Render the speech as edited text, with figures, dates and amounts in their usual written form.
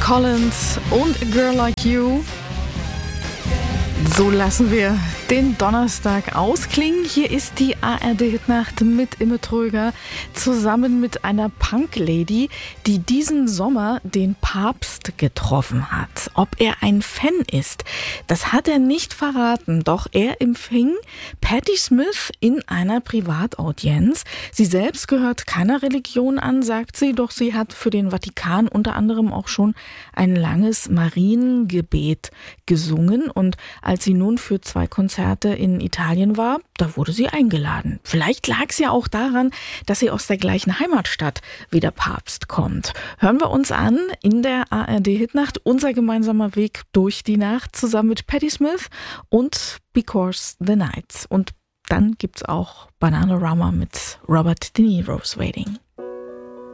Collins und A Girl Like You. So lassen wir den Donnerstag ausklingen. Hier ist die ARD-Hitnacht mit Imme Tröger zusammen mit einer Punk-Lady, die diesen Sommer den Papst getroffen hat. Ob er ein Fan ist, das hat er nicht verraten. Doch er empfing Patti Smith in einer Privataudienz. Sie selbst gehört keiner Religion an, sagt sie, doch sie hat für den Vatikan unter anderem auch schon ein langes Mariengebet gesungen. Und als sie nun für 2 Konzerte in Italien war, da wurde sie eingeladen. Vielleicht lag es ja auch daran, dass sie aus der gleichen Heimatstadt wie der Papst kommt. Hören wir uns an in der ARD-Hitnacht, unser gemeinsamer Weg durch die Nacht, zusammen mit Patti Smith und Because the Nights. Und dann gibt's auch Bananarama mit Robert De Niro's Waiting.